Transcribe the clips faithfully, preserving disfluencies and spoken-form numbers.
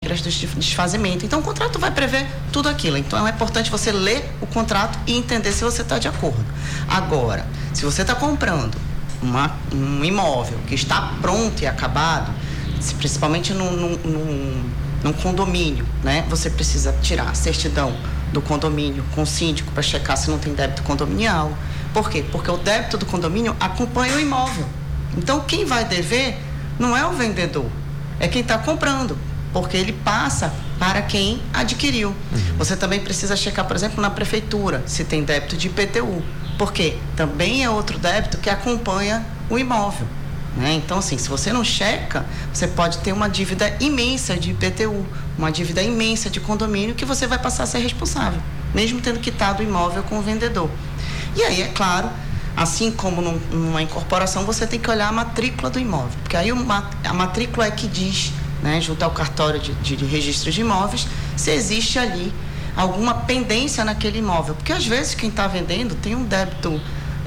regras do desfazimento. Então, o contrato vai prever tudo aquilo. Então, é importante você ler o contrato e entender se você está de acordo. Agora, se você está comprando uma, um imóvel que está pronto e acabado, se, principalmente num, num, num, num condomínio, né? Você precisa tirar a certidão do condomínio com o síndico para checar se não tem débito condominial. Por quê? Porque o débito do condomínio acompanha o imóvel. Então, quem vai dever não é o vendedor, é quem está comprando, porque ele passa para quem adquiriu. Uhum. Você também precisa checar, por exemplo, na prefeitura, se tem débito de I P T U, porque também é outro débito que acompanha o imóvel, né? Então, assim, se você não checa, você pode ter uma dívida imensa de I P T U, uma dívida imensa de condomínio que você vai passar a ser responsável, mesmo tendo quitado o imóvel com o vendedor. E aí, é claro, assim como num, numa incorporação, você tem que olhar a matrícula do imóvel, porque aí uma, a matrícula é que diz, né, junto ao cartório de, de, de registro de imóveis, se existe ali alguma pendência naquele imóvel. Porque às vezes quem está vendendo tem um débito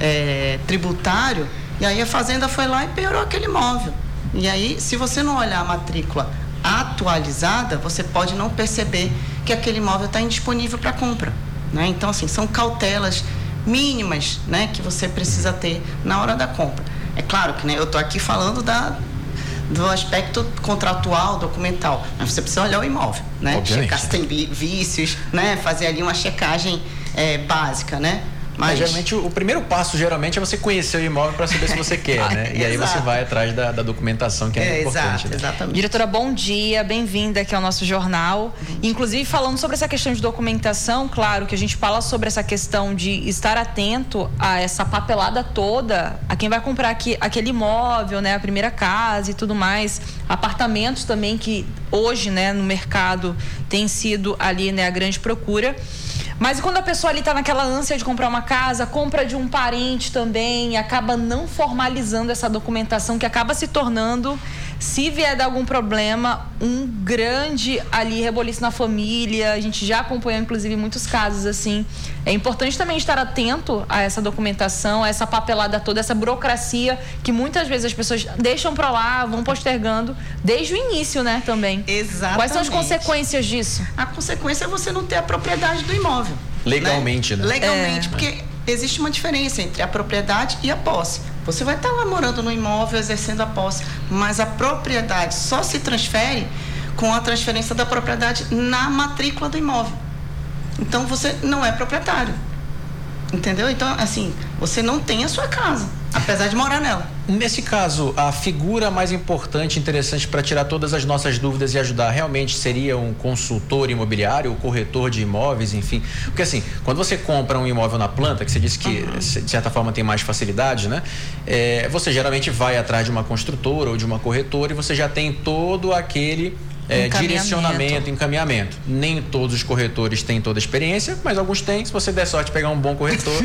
é, tributário, e aí a fazenda foi lá e piorou aquele imóvel. E aí, se você não olhar a matrícula atualizada, você pode não perceber que aquele imóvel está indisponível para compra, né? Então, assim, são cautelas mínimas, né, que você precisa ter na hora da compra. É claro que, né, eu estou aqui falando da, do aspecto contratual, documental, mas você precisa olhar o imóvel, né? Obviamente. Checar se tem vícios, né? Fazer ali uma checagem é, básica, né? Mas, geralmente, o primeiro passo, geralmente, é você conhecer o imóvel para saber se você quer, né? E aí você vai atrás da, da documentação, que é, é importante. Exato, né? Exatamente. Diretora, bom dia, bem-vinda aqui ao nosso jornal. Inclusive, falando sobre essa questão de documentação, claro que a gente fala sobre essa questão de estar atento a essa papelada toda, a quem vai comprar aqui, aquele imóvel, né? A primeira casa e tudo mais, apartamentos também que hoje, né, no mercado tem sido ali, né, a grande procura. Mas quando a pessoa ali está naquela ânsia de comprar uma casa, compra de um parente também, acaba não formalizando essa documentação, que acaba se tornando, se vier dar algum problema, um grande ali reboliço na família. A gente já acompanhou, inclusive, muitos casos assim. É importante também estar atento a essa documentação, a essa papelada toda, essa burocracia que muitas vezes as pessoas deixam para lá, vão postergando desde o início, né, também. Exatamente. Quais são as consequências disso? A consequência é você não ter a propriedade do imóvel. Legalmente, né? né? Legalmente, É. porque existe uma diferença entre a propriedade e a posse. Você vai estar lá morando no imóvel, exercendo a posse, mas a propriedade só se transfere com a transferência da propriedade na matrícula do imóvel. Então, você não é proprietário. Entendeu? Então, assim, você não tem a sua casa, apesar de morar nela. Nesse caso, a figura mais importante, interessante para tirar todas as nossas dúvidas e ajudar, realmente seria um consultor imobiliário, o corretor de imóveis, enfim. Porque assim, quando você compra um imóvel na planta, que você disse que uhum. de certa forma tem mais facilidade, né? É, você geralmente vai atrás de uma construtora ou de uma corretora e você já tem todo aquele É, direcionamento, encaminhamento. Nem todos os corretores têm toda a experiência, mas alguns têm. Se você der sorte de pegar um bom corretor,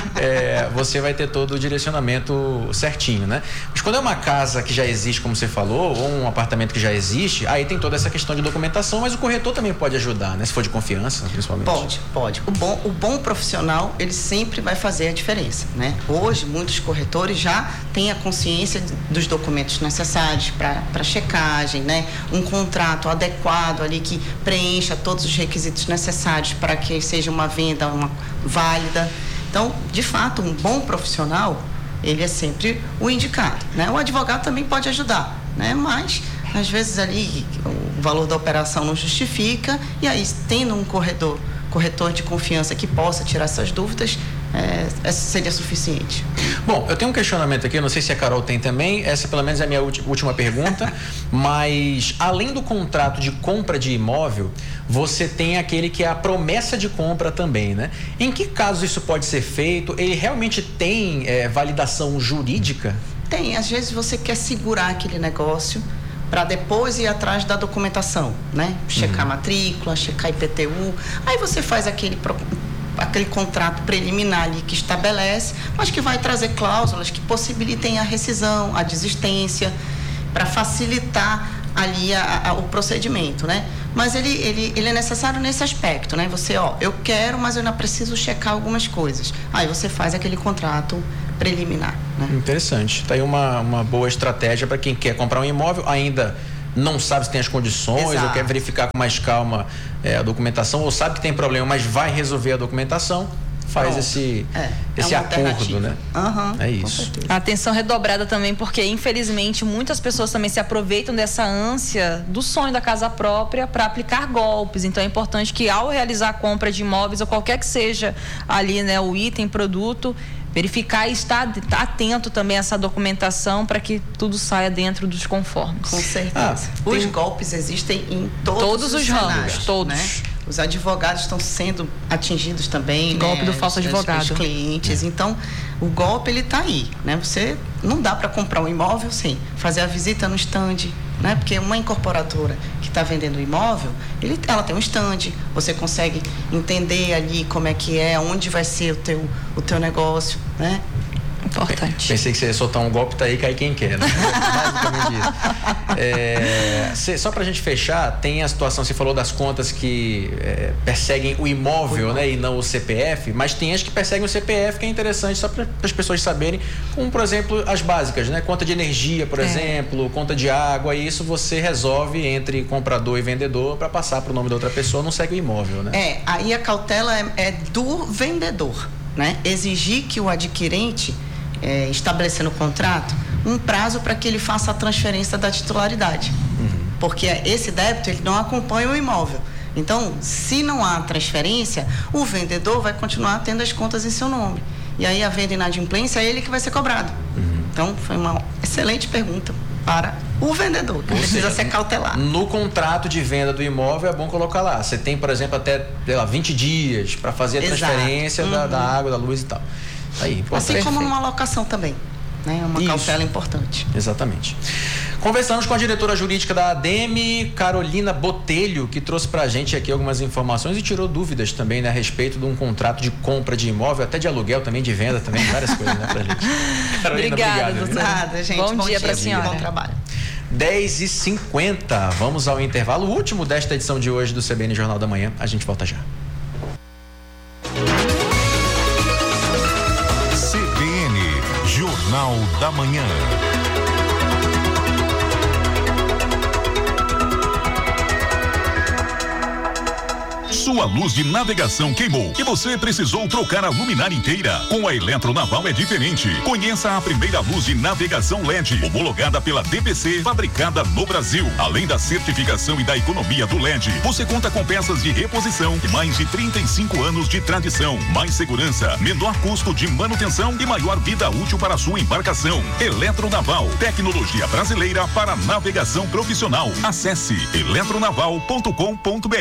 é, você vai ter todo o direcionamento certinho, né? Mas quando é uma casa que já existe, como você falou, ou um apartamento que já existe, aí tem toda essa questão de documentação, mas o corretor também pode ajudar, né? Se for de confiança, principalmente. Pode, pode. O bom, o bom profissional, ele sempre vai fazer a diferença, né? Hoje, muitos corretores já têm a consciência dos documentos necessários para checagem, né? Um contrato adequado ali que preencha todos os requisitos necessários para que seja uma venda uma válida. Então, de fato, um bom profissional, ele é sempre o indicado, né? O advogado também pode ajudar, né? Mas às vezes ali o valor da operação não justifica, e aí tendo um corretor, corretor de confiança que possa tirar essas dúvidas, é, seria suficiente. Bom, eu tenho um questionamento aqui, eu não sei se a Carol tem também, essa pelo menos é a minha última pergunta, mas além do contrato de compra de imóvel, você tem aquele que é a promessa de compra também, né? Em que caso isso pode ser feito? Ele realmente tem é, validação jurídica? Tem, às vezes você quer segurar aquele negócio para depois ir atrás da documentação, né? Checar uhum. a matrícula, checar I P T U, aí você faz aquele aquele contrato preliminar ali que estabelece, mas que vai trazer cláusulas que possibilitem a rescisão, a desistência, para facilitar ali a, a, o procedimento, né? Mas ele, ele, ele é necessário nesse aspecto, né? Você, ó, eu quero, mas eu ainda preciso checar algumas coisas. Aí você faz aquele contrato preliminar, né? Interessante. Tá aí uma, uma boa estratégia para quem quer comprar um imóvel, ainda não sabe se tem as condições, Exato. ou quer verificar com mais calma é, a documentação, ou sabe que tem problema, mas vai resolver a documentação, faz Pronto. esse, é, esse é acordo, né? Uhum, é isso. Atenção redobrada também, porque infelizmente muitas pessoas também se aproveitam dessa ânsia do sonho da casa própria para aplicar golpes. Então é importante que ao realizar a compra de imóveis ou qualquer que seja ali, né, o item, produto, verificar e estar atento também a essa documentação para que tudo saia dentro dos conformes. Com certeza. Ah, os tem... golpes existem em todos, todos os, os ramos, cenários, todos. Né? Os advogados estão sendo atingidos também, golpe né? do falso os, advogado. Os clientes. É. Então, o golpe ele está aí, né? Você não dá para comprar um imóvel sem fazer a visita no stand, né? Porque uma incorporadora que está vendendo o imóvel, ele, ela tem um stand. Você consegue entender ali como é que é, onde vai ser o teu o teu negócio, né? Importante. Pensei que você ia soltar um golpe, tá aí, cai quem quer, né? Basicamente isso. É, cê, só pra gente fechar, tem a situação, você falou das contas que é, perseguem o imóvel, o né? E não o C P F, mas tem as que perseguem o C P F, que é interessante só para as pessoas saberem, como, por exemplo, as básicas, né? Conta de energia, por é. exemplo, conta de água, e isso você resolve entre comprador e vendedor para passar para o nome da outra pessoa, não segue o imóvel, né? É, aí a cautela é, é do vendedor, né? Exigir que o adquirente É, estabelecer no contrato um prazo para que ele faça a transferência da titularidade. Uhum. Porque esse débito ele não acompanha o imóvel. Então, se não há transferência, o vendedor vai continuar tendo as contas em seu nome. E aí a venda inadimplência é ele que vai ser cobrado. Uhum. Então, foi uma excelente pergunta para o vendedor, que Ou precisa seja, ser cautelar. No contrato de venda do imóvel é bom colocar lá. Você tem, por exemplo, até sei lá, vinte dias para fazer a Exato. transferência uhum. da, da água, da luz e tal. Aí, assim como numa locação também, né? Uma Isso. cautela importante. Exatamente. Conversamos com a diretora jurídica da ADEME, Carolina Botelho, que trouxe pra gente aqui algumas informações e tirou dúvidas também, né, a respeito de um contrato de compra de imóvel, até de aluguel também, de venda também, várias coisas, né, pra gente. Carolina, Obrigada, obrigado. doutora. Nada, gente. Bom, bom dia, dia pra senhora. Bom trabalho. dez e cinquenta, vamos ao intervalo, o último desta edição de hoje do C B N Jornal da Manhã. A gente volta já. Jornal da Manhã. Sua luz de navegação queimou e você precisou trocar a luminária inteira. Com a Eletronaval é diferente. Conheça a primeira luz de navegação L E D, homologada pela D P C, fabricada no Brasil. Além da certificação e da economia do L E D, você conta com peças de reposição e mais de trinta e cinco anos de tradição. Mais segurança, menor custo de manutenção e maior vida útil para a sua embarcação. Eletronaval, tecnologia brasileira para navegação profissional. Acesse eletronaval ponto com ponto br.